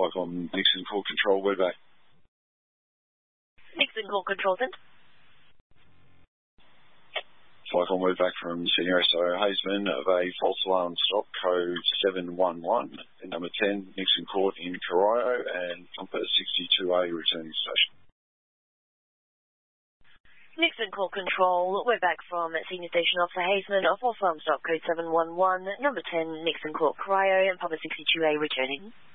Cyclone Nixon Call Control, we're back. Nixon Call Control Centre. Cyclone, we're back from Senior SO Hazeman of a false alarm stop, code 711, and number 10, Nixon Court in Corio, and Compass 62A returning station. Nixon Call Control, we're back from Senior Station Officer Hazeman of false alarm stop, code 711, number 10, Nixon Court Corio, and Papa 62A returning.